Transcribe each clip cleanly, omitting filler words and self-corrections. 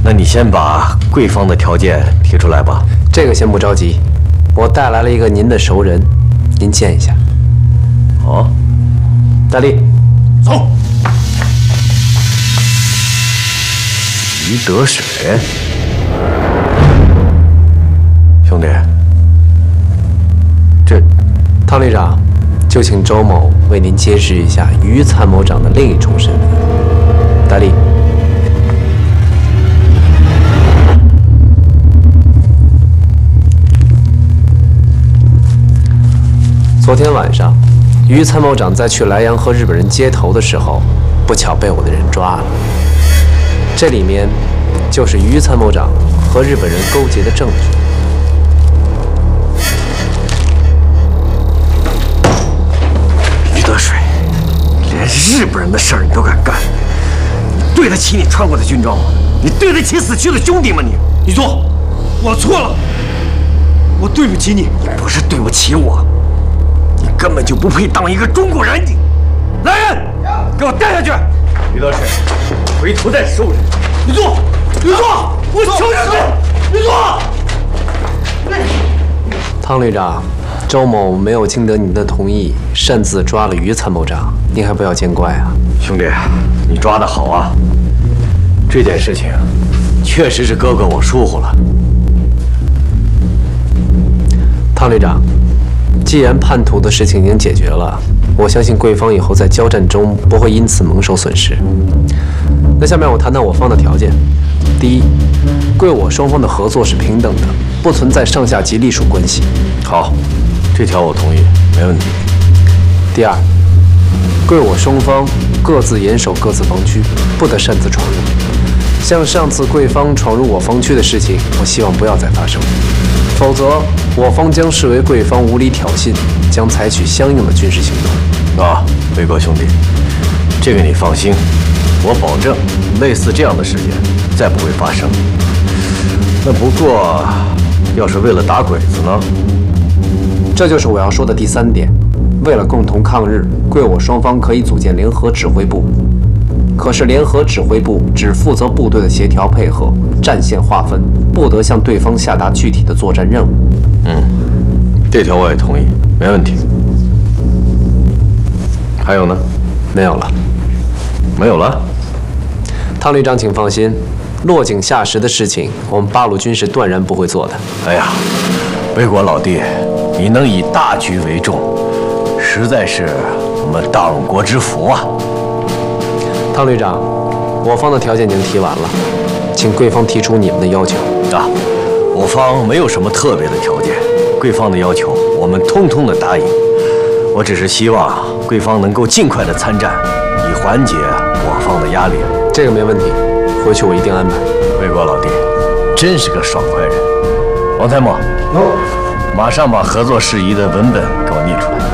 那你先把贵方的条件提出来吧。 这个先不着急，我带来了一个您的熟人，您见一下。 哦， 大力， 走。于得水，兄弟，这汤旅长，就请周某为您揭示一下于参谋长的另一重身份。大力。昨天晚上，于参谋长在去莱阳和日本人接头的时候，不巧被我的人抓了。这里面就是于参谋长和日本人勾结的证据。 于得水，连日本人的事儿你都敢干，你对得起你穿过的军装吗？你对得起死去的兄弟吗？ 你说，我错了，我对不起你。 你不是对不起我。你根本就不配当一个中国人！你来人，给我带下去！于得水，回头再收人。 你坐，你坐，我求你，你坐。 汤旅长，周某没有经得您的同意，擅自抓了于参谋长，您还不要见怪啊！ 兄弟，你抓得好啊！这件事情确实是哥哥我疏忽了。 汤旅长。既然叛徒的事情已经解决了，我相信贵方以后在交战中不会因此蒙受损失。那下面我谈谈我方的条件。第一，贵我双方的合作是平等的，不存在上下级隶属关系。 好，这条我同意，没问题。 第二，贵我双方各自严守各自防区，不得擅自闯入。像上次贵方闯入我防区的事情，我希望不要再发生。否则，我方将视为贵方无理挑衅，将采取相应的军事行动。 啊，魏国兄弟，这个你放心，我保证类似这样的事件再不会发生。那不过，要是为了打鬼子呢？ 这就是我要说的第三点。为了共同抗日，贵我双方可以组建联合指挥部。可是联合指挥部只负责部队的协调配合、战线划分，不得向对方下达具体的作战任务。 这条我也同意，没问题。还有呢？ 没有了。 没有了？ 汤旅长，请放心，落井下石的事情，我们八路军是断然不会做的。 哎呀，魏国老弟，你能以大局为重，实在是我们党国之福啊！ 汤旅长，我方的条件已经提完了，请贵方提出你们的要求。 啊，我方没有什么特别的条件，贵方的要求我们通通的答应。我只是希望贵方能够尽快的参战，以缓解我方的压力。 这个没问题，回去我一定安排。 魏国老弟，真是个爽快人。王参谋，马上把合作事宜的文本给我拟出来。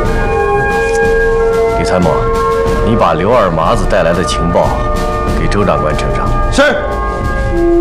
是。李参谋，你把刘二麻子带来的情报给周长官呈上。 是。